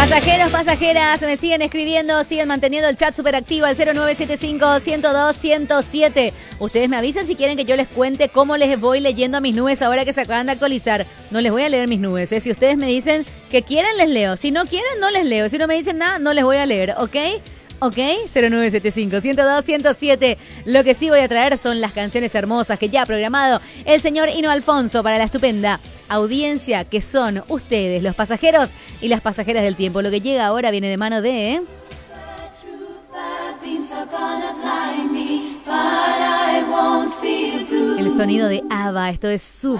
Pasajeros, pasajeras, me siguen escribiendo, siguen manteniendo el chat súper activo al 0975-102-107. Ustedes me avisan si quieren que yo les cuente cómo les voy leyendo a mis nubes ahora que se acaban de actualizar. No les voy a leer mis nubes, ¿eh? Si ustedes me dicen que quieren, les leo. Si no quieren, no les leo. Si no me dicen nada, no les voy a leer, ¿ok? ¿Ok? 0975-102-107. Lo que sí voy a traer son las canciones hermosas que ya ha programado el señor Hino Alfonso para la estupenda audiencia que son ustedes, los pasajeros y las pasajeras del tiempo. Lo que llega ahora viene de mano de... el sonido de ABBA. Esto es Soup.